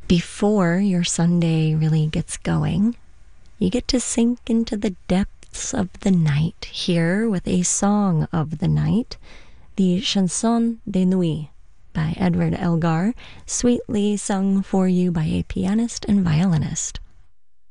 Before your Sunday really gets going, you get to sink into the depths of the night here with a song of the night, the Chanson de Nuit by Edward Elgar, sweetly sung for you by a pianist and violinist.